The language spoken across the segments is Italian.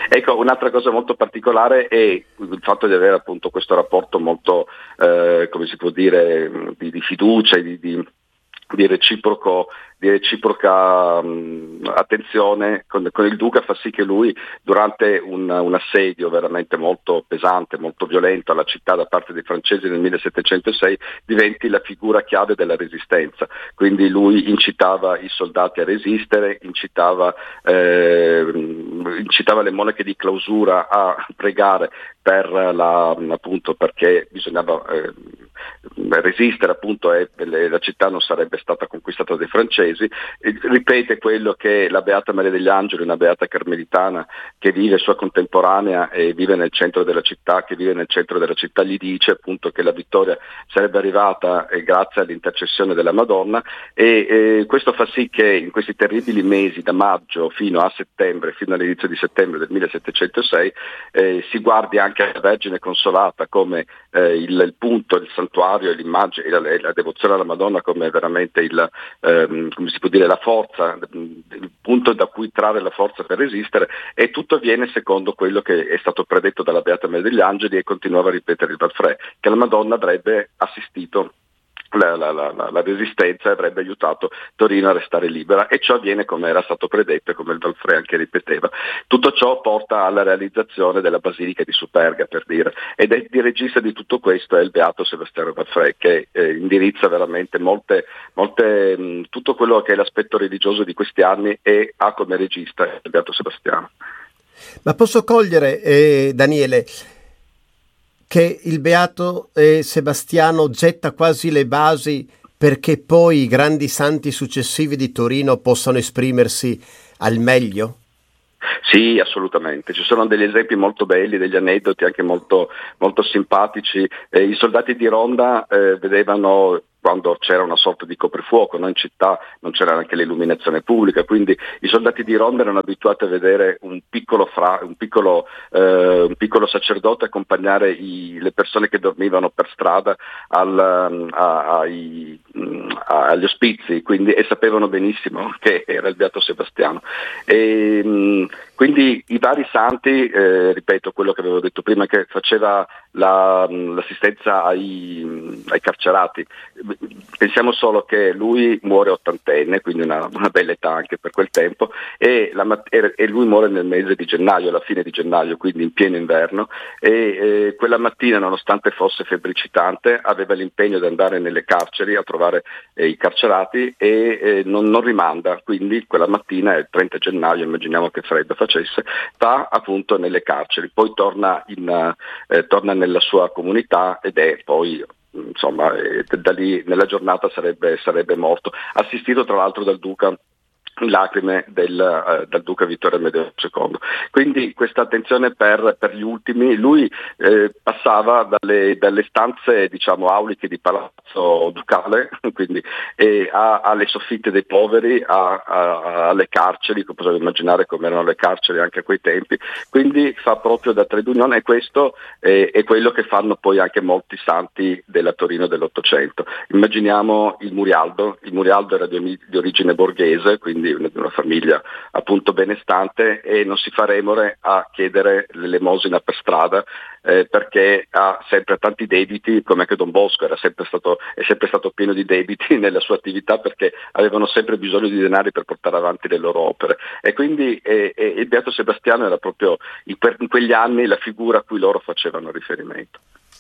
Ecco, un'altra cosa molto particolare è il fatto di avere appunto questo rapporto molto, come si può dire, di fiducia, di reciproca attenzione con il Duca, fa sì che lui, durante un assedio veramente molto pesante, molto violento alla città da parte dei francesi nel 1706, diventi la figura chiave della resistenza. Quindi lui incitava i soldati a resistere, incitava le monache di clausura a pregare appunto perché bisognava resistere, appunto, e la città non sarebbe stata conquistata dai francesi. Ripete quello che la Beata Maria degli Angeli, una beata carmelitana che vive sua contemporanea e vive nel centro della città, gli dice appunto che la vittoria sarebbe arrivata grazie all'intercessione della Madonna, e questo fa sì che in questi terribili mesi, da maggio fino a settembre, fino all'inizio di settembre del 1706, si guardi anche la Vergine Consolata come il punto, il santuario, l'immagine, la devozione alla Madonna come veramente come si può dire, la forza, il punto da cui trarre la forza per resistere, e tutto avviene secondo quello che è stato predetto dalla Beata Maria degli Angeli, e continuava a ripetere il Valfrè, che la Madonna avrebbe assistito la resistenza e avrebbe aiutato Torino a restare libera, e ciò avviene come era stato predetto e come il Valfrè anche ripeteva. Tutto ciò porta alla realizzazione della Basilica di Superga, per dire, ed è il regista di tutto questo è il Beato Sebastiano Valfrè, che indirizza veramente tutto quello che è l'aspetto religioso di questi anni, e ha come regista il Beato Sebastiano. Ma posso cogliere, Daniele, che il Beato Sebastiano getta quasi le basi perché poi i grandi santi successivi di Torino possano esprimersi al meglio? Sì, assolutamente. Ci sono degli esempi molto belli, degli aneddoti anche molto, molto simpatici. I soldati di Ronda vedevano, quando c'era una sorta di coprifuoco, no? In città non c'era neanche l'illuminazione pubblica, quindi i soldati di Ronda erano abituati a vedere un piccolo sacerdote accompagnare le persone che dormivano per strada agli ospizi, e sapevano benissimo che era il Beato Sebastiano. Quindi i vari santi, ripeto quello che avevo detto prima, che faceva l'assistenza ai carcerati. Pensiamo solo che lui muore ottantenne, quindi una bella età anche per quel tempo, e lui muore nel mese di gennaio, alla fine di gennaio, quindi in pieno inverno, e quella mattina, nonostante fosse febbricitante, aveva l'impegno di andare nelle carceri a trovare i carcerati, e non rimanda. Quindi quella mattina, il 30 gennaio, immaginiamo che freddo facesse, va appunto nelle carceri, poi torna nella sua comunità, ed è poi, insomma, da lì nella giornata sarebbe morto, assistito tra l'altro dal Duca in lacrime dal Duca Vittorio Amedeo II. Quindi questa attenzione per gli ultimi. Lui passava dalle stanze, diciamo, auliche di Palazzo Ducale, quindi alle soffitte dei poveri, alle carceri, che possiamo immaginare come erano le carceri anche a quei tempi. Quindi fa proprio da trade union, e questo è quello che fanno poi anche molti santi della Torino dell'Ottocento. Immaginiamo il Murialdo. Il Murialdo era di origine borghese, quindi di una famiglia appunto benestante, e non si fa remore a chiedere l'elemosina per strada, perché ha sempre tanti debiti, come anche Don Bosco è sempre stato pieno di debiti nella sua attività, perché avevano sempre bisogno di denari per portare avanti le loro opere, e quindi il Beato Sebastiano era proprio in quegli anni la figura a cui loro facevano riferimento.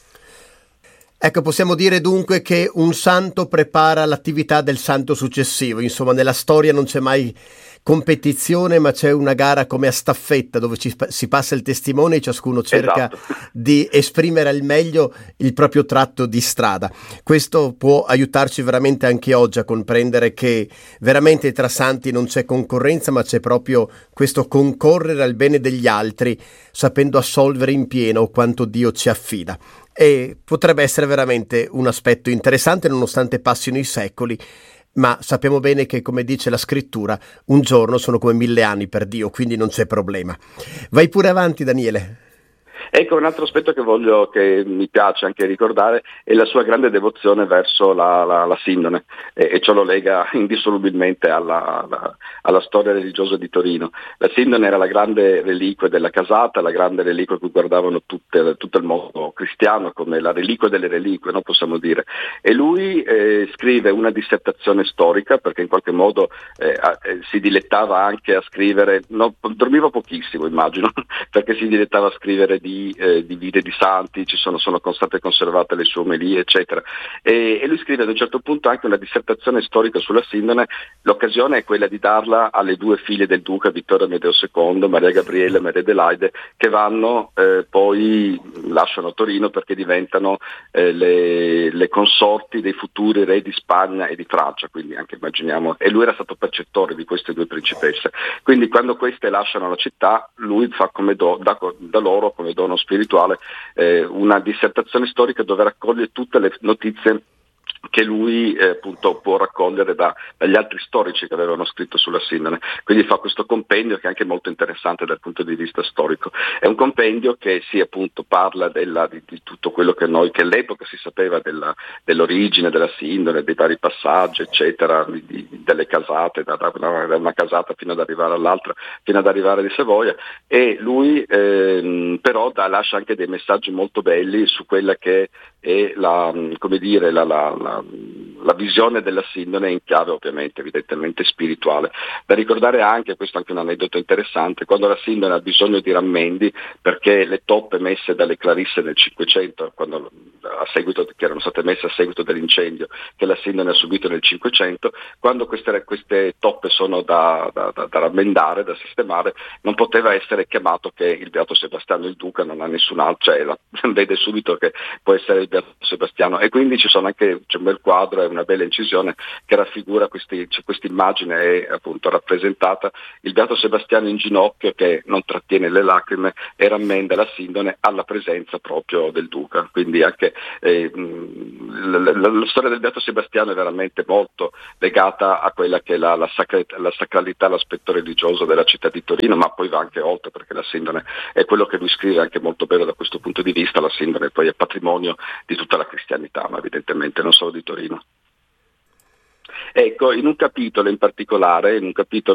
Ecco, possiamo dire dunque che un santo prepara l'attività del santo successivo. Insomma, nella storia non c'è mai competizione, ma c'è una gara come a staffetta, dove si passa il testimone e ciascuno cerca di esprimere al meglio il proprio tratto di strada. Questo può aiutarci veramente anche oggi a comprendere che veramente tra santi non c'è concorrenza, ma c'è proprio questo concorrere al bene degli altri, sapendo assolvere in pieno quanto Dio ci affida. E potrebbe essere veramente un aspetto interessante, nonostante passino i secoli, ma sappiamo bene che, come dice la scrittura, un giorno sono come 1000 anni per Dio, quindi non c'è problema. Vai pure avanti, Daniele. Ecco, un altro aspetto che mi piace anche ricordare è la sua grande devozione verso la Sindone, e ciò lo lega indissolubilmente alla storia religiosa di Torino. La Sindone era la grande reliquia della casata, la grande reliquia a cui guardavano tutto il mondo cristiano come la reliquia delle reliquie, no, possiamo dire. E lui scrive una dissertazione storica, perché in qualche modo si dilettava anche a scrivere, no, dormiva pochissimo immagino, perché si dilettava a scrivere di vite di santi, sono state conservate le sue omelie, eccetera. E lui scrive ad un certo punto anche una dissertazione storica sulla Sindone. L'occasione è quella di darla alle due figlie del duca, Vittorio Amedeo II, Maria Gabriella e Maria Adelaide, che poi lasciano Torino perché diventano le consorti dei futuri re di Spagna e di Francia, quindi anche immaginiamo, e lui era stato percettore di queste due principesse, quindi quando queste lasciano la città lui fa da loro come dono spirituale una dissertazione storica dove raccoglie tutte le notizie che lui appunto può raccogliere dagli altri storici che avevano scritto sulla Sindone. Quindi fa questo compendio che è anche molto interessante dal punto di vista storico. È un compendio che appunto parla di tutto quello che all'epoca si sapeva dell'origine della Sindone, dei vari passaggi, eccetera, delle casate, da una casata fino ad arrivare all'altra, fino ad arrivare di Savoia, e lui però lascia anche dei messaggi molto belli su quella che è la visione della Sindone in chiave ovviamente evidentemente spirituale. Da ricordare anche, questo è anche un aneddoto interessante, quando la Sindone ha bisogno di rammendi perché le toppe messe dalle Clarisse nel 500, che erano state messe a seguito dell'incendio che la Sindone ha subito nel 500, quando queste toppe sono da rammendare, da sistemare, non poteva essere chiamato che il Beato Sebastiano il Duca, non ha nessun altro, vede subito che può essere il Beato Sebastiano, e quindi c'è un bel quadro e una bella incisione che raffigura questa immagine, è appunto rappresentata il Beato Sebastiano in ginocchio che non trattiene le lacrime e rammenda la Sindone alla presenza proprio del Duca. Quindi anche la storia del Beato Sebastiano è veramente molto legata a quella che è la sacralità, l'aspetto religioso della città di Torino, ma poi va anche oltre, perché la Sindone è quello che lui scrive anche molto bello da questo punto di vista. La Sindone poi è patrimonio di tutta la cristianità, ma evidentemente non solo di Torino. Ecco, in un capitolo in particolare,